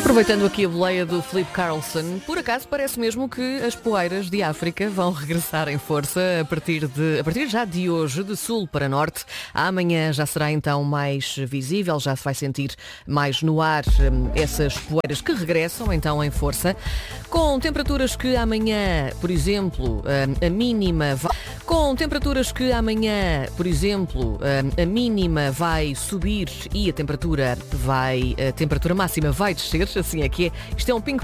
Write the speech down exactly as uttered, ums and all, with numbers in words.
Aproveitando aqui a boleia do Felipe Carlson, por acaso parece mesmo que as poeiras de África vão regressar em força a partir, de, a partir já de hoje, de sul para norte. Amanhã já será então mais visível, já se vai sentir mais no ar hum, essas poeiras que regressam então em força, com temperaturas que amanhã, por exemplo, hum, a mínima vai... Com temperaturas que amanhã, por exemplo, hum, a mínima vai subir e a temperatura vai, a temperatura máxima vai descer, assim é que é. Isto é um ping